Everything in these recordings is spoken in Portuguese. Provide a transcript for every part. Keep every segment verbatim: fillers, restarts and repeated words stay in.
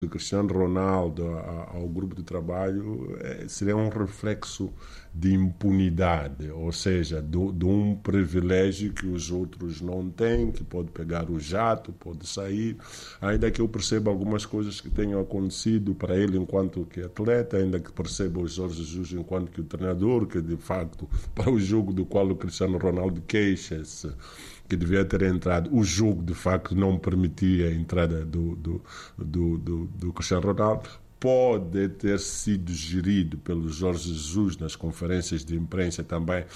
de Cristiano Ronaldo ao grupo de trabalho é, seria um reflexo de impunidade, ou seja, de, de um privilégio que os outros não têm, que pode pegar o jato, pode sair, ainda que eu perceba algumas coisas que tenham acontecido para ele enquanto que atleta, ainda que perceba o Jorge Jesus enquanto que o treinador, que de facto, para o jogo do qual o Cristiano Ronaldo queixa-se, que devia ter entrado, o jogo de facto não permitia a entrada do, do, do, do, do Cristiano Ronaldo, pode ter sido gerido pelo Jorge Jesus nas conferências de imprensa também,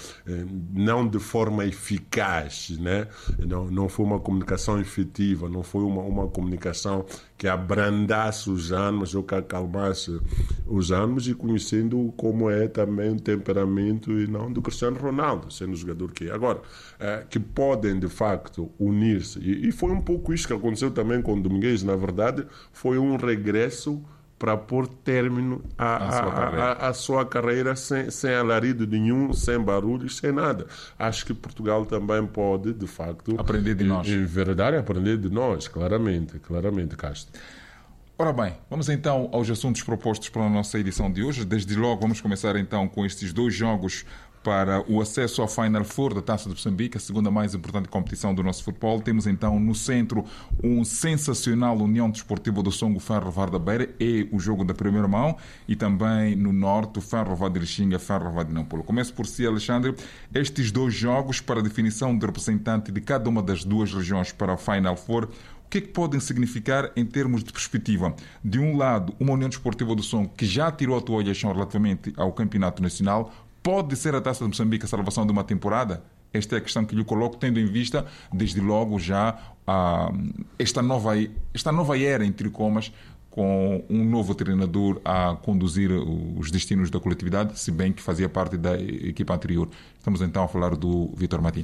não de forma eficaz, né? não, não foi uma comunicação efetiva, não foi uma, uma comunicação que abrandasse os ânimos ou que acalmasse os ânimos, e conhecendo como é também o temperamento e não do Cristiano Ronaldo, sendo o jogador que é. Agora, é, que podem de facto unir-se, e, e foi um pouco isso que aconteceu também com o Domingues, na verdade, foi um regresso para pôr término à, a sua carreira, a, a, a sua carreira sem, sem alarido nenhum, sem barulhos, sem nada. Acho que Portugal também pode, de facto, aprender de nós. Em, em verdade, aprender de nós, claramente, claramente, Castro. Ora bem, vamos então aos assuntos propostos para a nossa edição de hoje. Desde logo vamos começar então com estes dois jogos para o acesso ao Final Four da Taça de Moçambique, a segunda mais importante competição do nosso futebol. Temos então no centro um sensacional União Desportiva do Songo Ferro-Var da Beira, é o jogo da primeira mão, e também no norte o Ferro-Var de Lixinga, Ferro-Var de Nampula. Começo por si, Alexandre. Estes dois jogos para a definição de representante de cada uma das duas regiões para o Final Four, o que é que podem significar em termos de perspectiva? De um lado, uma União Desportiva do Songo que já tirou a toalha relativamente ao Campeonato Nacional. Pode ser a Taça de Moçambique a salvação de uma temporada? Esta é a questão que lhe coloco, tendo em vista, desde logo, já a, esta, nova, esta nova era, entre comas, com um novo treinador a conduzir os destinos da coletividade, se bem que fazia parte da equipa anterior. Estamos então a falar do Vítor Martins.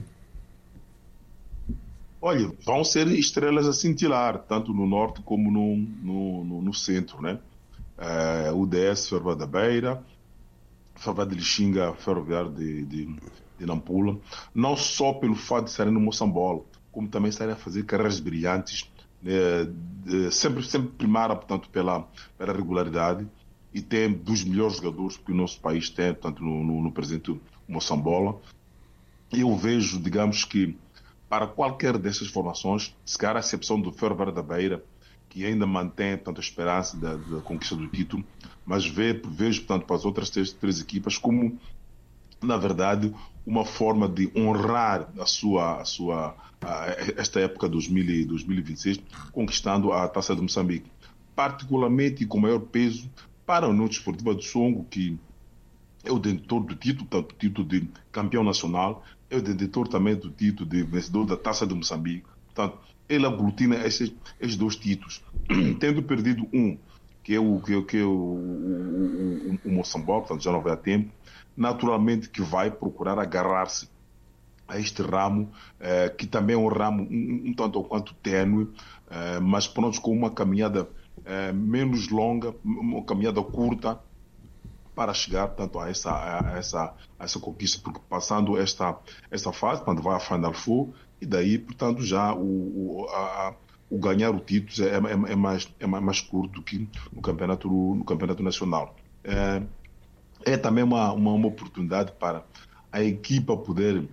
Olha, vão ser estrelas a cintilar, tanto no norte como no, no, no, no centro, né? É, o D S Ferro da Beira, Ferro de Lixinga, Ferroviário de, de, de Nampula, não só pelo fato de estarem no Moçambola, como também estarem a fazer carreiras brilhantes, né, de, sempre, sempre primara, portanto, pela, pela regularidade, e tem dos melhores jogadores que o nosso país tem, portanto, no, no, no presente Moçambola. Eu vejo, digamos que, para qualquer dessas formações, se calhar a exceção do Ferroviário da Beira, que ainda mantém, portanto, a esperança da, da conquista do título, mas vê, vejo, portanto, para as outras três, três equipas como, na verdade, uma forma de honrar a sua, a sua, a, esta época de dois mil e vinte e seis, conquistando a Taça de Moçambique. Particularmente e com maior peso para a União Desportiva do Songo, que é o detentor do título, portanto, o título de campeão nacional, é o detentor também do título de vencedor da Taça de Moçambique. Portanto, ele aglutina esses, esses dois títulos, tendo perdido um, que é o, que é, que é o, o, o, o Moçambola, portanto já não vai a tempo, naturalmente que vai procurar agarrar-se a este ramo, eh, que também é um ramo um, um tanto ou quanto tênue, eh, mas pronto, com uma caminhada eh, menos longa, uma caminhada curta, para chegar, portanto, a essa, a essa, a essa conquista, porque passando esta, esta fase, quando vai a Final Four, e daí, portanto, já o, o, a, o ganhar o título é, é, é, mais, é mais curto do que no campeonato, no campeonato nacional. É, é também uma, uma, uma oportunidade para a equipa poder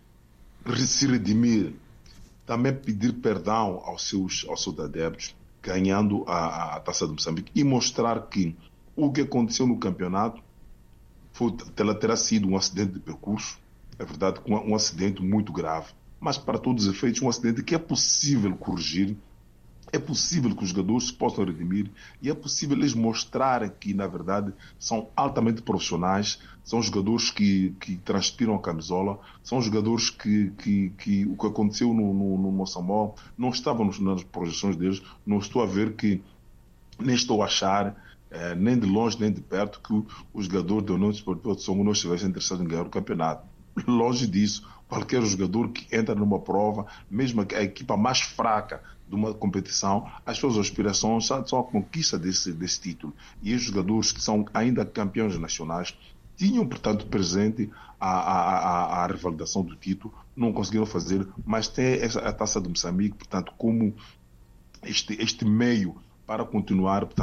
se redimir, também pedir perdão aos seus, aos seus adeptos, ganhando a, a Taça de Moçambique, e mostrar que o que aconteceu no campeonato foi, terá sido um acidente de percurso, é verdade, um, um acidente muito grave, mas para todos os efeitos um acidente que é possível corrigir, é possível que os jogadores se possam redimir, e é possível eles mostrarem que, na verdade, são altamente profissionais, são jogadores que, que transpiram a camisola, são jogadores que, que, que o que aconteceu no, no, no Moçambola não estava nas projeções deles. Não estou a ver que, nem estou a achar, eh, nem de longe nem de perto, que os jogadores da União Desportiva de Songo não estivessem interessados em ganhar o campeonato. Longe disso. Qualquer jogador que entra numa prova, mesmo a equipa mais fraca de uma competição, as suas aspirações são a conquista desse, desse título. E os jogadores que são ainda campeões nacionais tinham, portanto, presente a, a, a, a revalidação do título, não conseguiram fazer, mas tem essa, a Taça de Moçambique, portanto, como este, este meio para continuar, portanto,